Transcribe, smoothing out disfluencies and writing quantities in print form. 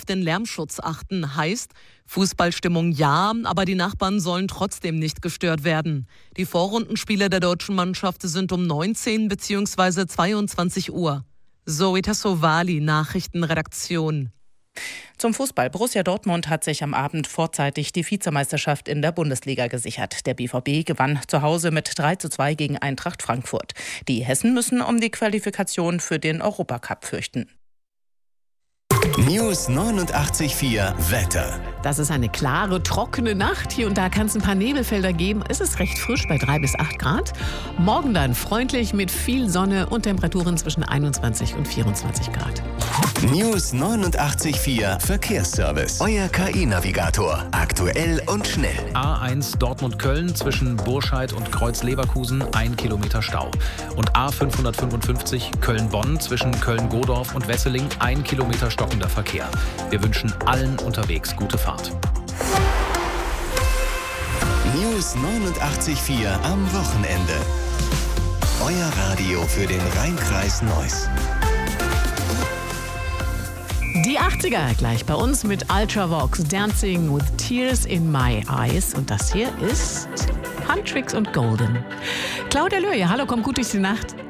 den Lärmschutz achten. Heißt, Fußballstimmung ja, aber die Nachbarn sollen trotzdem nicht gestört werden. Die Vorrundenspiele der deutschen Mannschaft sind um 19 bzw. 22 Uhr. Zoe Tassovali, Nachrichtenredaktion. Zum Fußball. Borussia Dortmund hat sich am Abend vorzeitig die Vizemeisterschaft in der Bundesliga gesichert. Der BVB gewann zu Hause mit 3:2 gegen Eintracht Frankfurt. Die Hessen müssen um die Qualifikation für den Europacup fürchten. News 89.4 Wetter. Das ist eine klare, trockene Nacht. Hier und da kann es ein paar Nebelfelder geben. Es ist recht frisch bei 3 bis 8 Grad. Morgen dann freundlich mit viel Sonne und Temperaturen zwischen 21 und 24 Grad. News 89.4 Verkehrsservice. Euer KI-Navigator. Aktuell und schnell. A1 Dortmund-Köln zwischen Burscheid und Kreuz-Leverkusen 1 Kilometer Stau. Und A555 Köln-Bonn zwischen Köln-Godorf und Wesseling 1 Kilometer stockender Verkehr. Wir wünschen allen unterwegs gute Fahrt. News 89.4 am Wochenende. Euer Radio für den Rhein-Kreis Neuss. Die 80er gleich bei uns mit Ultravox, Dancing with Tears in My Eyes. Und das hier ist Huntrix und Golden. Claudia Löhe, hallo, komm gut durch die Nacht.